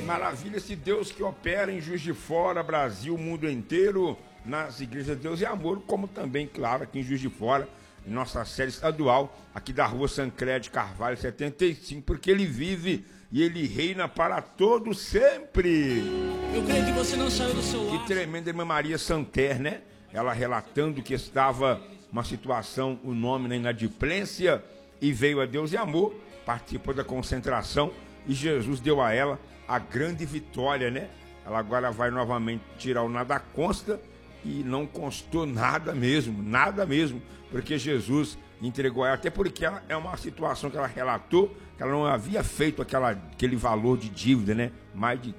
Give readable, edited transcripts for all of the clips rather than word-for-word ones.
Maravilha, esse Deus que opera em Juiz de Fora, Brasil, mundo inteiro, nas igrejas de Deus e Amor, como também, claro, aqui em Juiz de Fora, em nossa série estadual, aqui da rua Sancred Carvalho 75, porque ele vive e ele reina para todo sempre. Eu creio que você não saiu do seu lar. Que tremenda irmã Maria Santer, né? Ela relatando que estava uma situação, o nome na inadimplência, e veio a Deus e Amor, participou da concentração, e Jesus deu a ela a grande vitória, né? Ela agora vai novamente tirar o nada consta, e não constou nada mesmo, porque Jesus entregou a ela, até porque ela, é uma situação que ela relatou, que ela não havia feito aquele valor de dívida, né? Mais de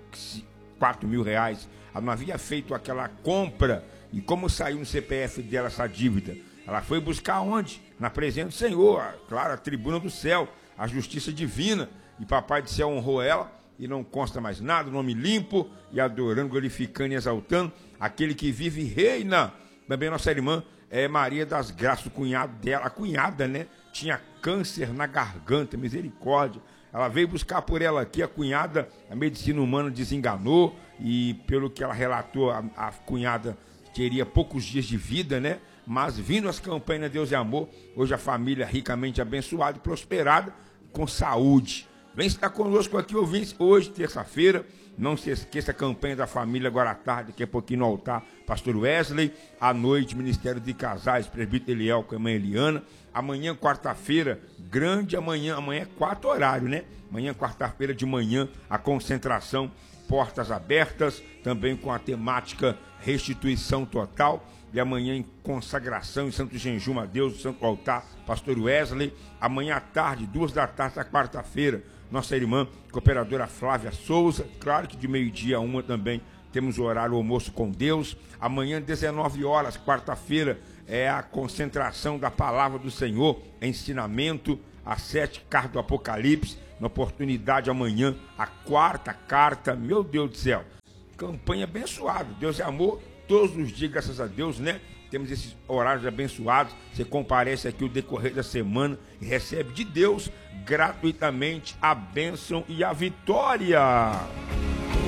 4 mil reais, ela não havia feito aquela compra, e como saiu no CPF dela essa dívida? Ela foi buscar onde? Na presença do Senhor, claro, a tribuna do céu, a justiça divina, e Papai do Céu honrou ela, e não consta mais nada, nome limpo, e adorando, glorificando e exaltando aquele que vive e reina. Também nossa irmã Maria das Graças, o cunhado dela, a cunhada, né? Tinha câncer na garganta, misericórdia. Ela veio buscar por ela aqui, a cunhada, a medicina humana desenganou, e pelo que ela relatou, a cunhada teria poucos dias de vida, né? Mas vindo as campanhas Deus e Amor, hoje a família ricamente abençoada e prosperada, com saúde. Vem estar conosco aqui, ouvintes, hoje, terça-feira. Não se esqueça a campanha da família agora à tarde, daqui a pouquinho no altar, Pastor Wesley. À noite, Ministério de Casais, Presbítero Eliel com a mãe Eliana. Amanhã, quarta-feira, grande amanhã é 4 horário, né? Amanhã, quarta-feira de manhã, a concentração, portas abertas, também com a temática restituição total. E amanhã em consagração em Santo Genjum a Deus, Santo Altar, Pastor Wesley. Amanhã à tarde, 2 da tarde, da quarta-feira, nossa irmã, cooperadora Flávia Souza. Claro que de meio-dia a 1 também temos o horário almoço com Deus. Amanhã, 19 horas, quarta-feira, é a concentração da palavra do Senhor, ensinamento, as 7 cartas do Apocalipse. Na oportunidade amanhã, a 4ª carta, meu Deus do céu. Campanha abençoada, Deus é amor. Todos os dias, graças a Deus, né? Temos esses horários abençoados. Você comparece aqui o decorrer da semana e recebe de Deus gratuitamente a bênção e a vitória.